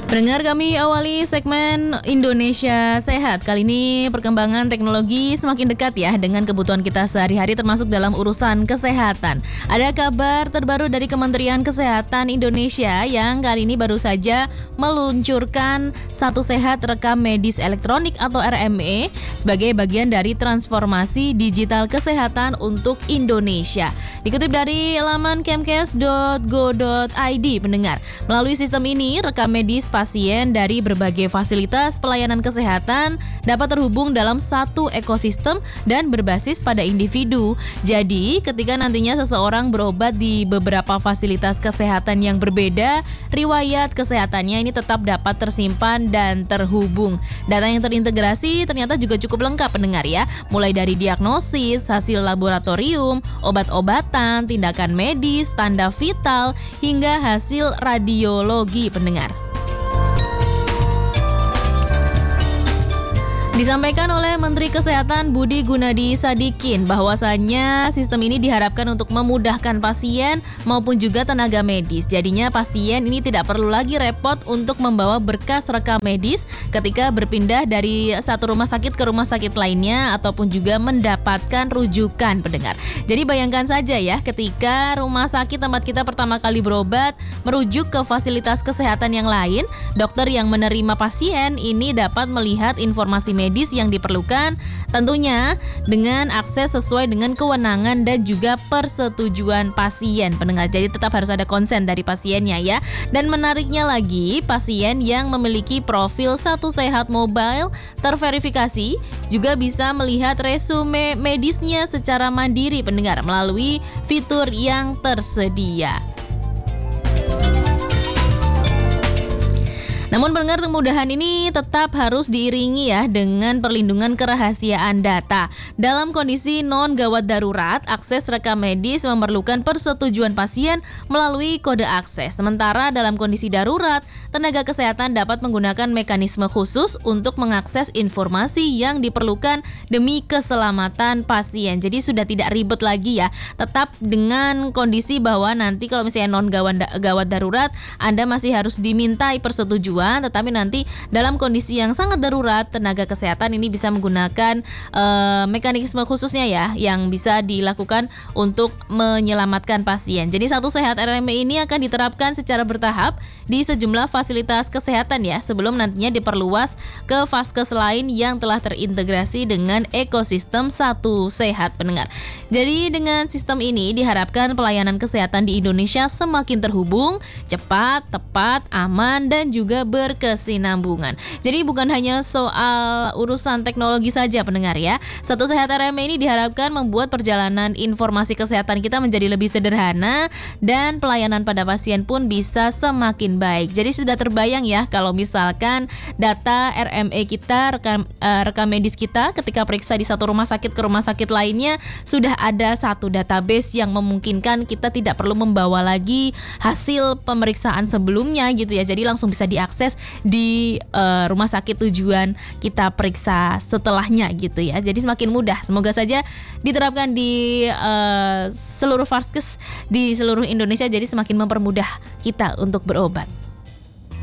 Pendengar, kami awali segmen Indonesia Sehat. Kali ini perkembangan teknologi semakin dekat ya dengan kebutuhan kita sehari-hari, termasuk dalam urusan kesehatan. Ada kabar terbaru dari Kementerian Kesehatan Indonesia yang kali ini baru saja meluncurkan Satu Sehat Rekam Medis Elektronik atau RME sebagai bagian dari transformasi digital kesehatan untuk Indonesia. Dikutip dari laman kemkes.go.id, pendengar, melalui sistem ini rekam medis pasien dari berbagai fasilitas pelayanan kesehatan dapat terhubung dalam satu ekosistem dan berbasis pada individu. Jadi, ketika nantinya seseorang berobat di beberapa fasilitas kesehatan yang berbeda, riwayat kesehatannya ini tetap dapat tersimpan dan terhubung. Data yang terintegrasi ternyata juga cukup lengkap, pendengar ya. Mulai dari diagnosis, hasil laboratorium, obat-obatan, tindakan medis, tanda vital, hingga hasil radiologi, pendengar. Disampaikan oleh Menteri Kesehatan Budi Gunadi Sadikin bahwasannya sistem ini diharapkan untuk memudahkan pasien maupun juga tenaga medis. Jadinya pasien ini tidak perlu lagi repot untuk membawa berkas rekam medis ketika berpindah dari satu rumah sakit ke rumah sakit lainnya ataupun juga mendapatkan rujukan, pendengar. Jadi bayangkan saja ya, ketika rumah sakit tempat kita pertama kali berobat merujuk ke fasilitas kesehatan yang lain, dokter yang menerima pasien ini dapat melihat informasi medis yang diperlukan, tentunya dengan akses sesuai dengan kewenangan dan juga persetujuan pasien, pendengar. Jadi tetap harus ada konsen dari pasiennya ya. Dan menariknya lagi, pasien yang memiliki profil Satu Sehat Mobile terverifikasi juga bisa melihat resume medisnya secara mandiri, pendengar, melalui fitur yang tersedia. Namun pendengar, kemudahan ini tetap harus diiringi ya dengan perlindungan kerahasiaan data. Dalam kondisi non-gawat darurat, akses rekam medis memerlukan persetujuan pasien melalui kode akses. Sementara dalam kondisi darurat, tenaga kesehatan dapat menggunakan mekanisme khusus untuk mengakses informasi yang diperlukan demi keselamatan pasien. Jadi sudah tidak ribet lagi ya. Tetap dengan kondisi bahwa nanti kalau misalnya non-gawat darurat, Anda masih harus dimintai persetujuan, tetapi nanti dalam kondisi yang sangat darurat, tenaga kesehatan ini bisa menggunakan mekanisme khususnya ya, yang bisa dilakukan untuk menyelamatkan pasien. Jadi Satu Sehat RME ini akan diterapkan secara bertahap di sejumlah fasilitas kesehatan ya, sebelum nantinya diperluas ke vaskes lain yang telah terintegrasi dengan ekosistem Satu Sehat, pendengar. Jadi dengan sistem ini diharapkan pelayanan kesehatan di Indonesia semakin terhubung, cepat, tepat, aman, dan juga berkesinambungan. Jadi bukan hanya soal urusan teknologi saja, pendengar ya. Satu Sehat RME ini diharapkan membuat perjalanan informasi kesehatan kita menjadi lebih sederhana dan pelayanan pada pasien pun bisa semakin baik. Jadi sudah terbayang ya kalau misalkan data RME kita, rekam medis kita ketika periksa di satu rumah sakit ke rumah sakit lainnya, sudah ada satu database yang memungkinkan kita tidak perlu membawa lagi hasil pemeriksaan sebelumnya gitu ya. Jadi langsung bisa diakses di rumah sakit tujuan kita periksa setelahnya gitu ya. Jadi semakin mudah. Semoga saja diterapkan di seluruh vaskes di seluruh Indonesia, jadi semakin mempermudah kita untuk berobat.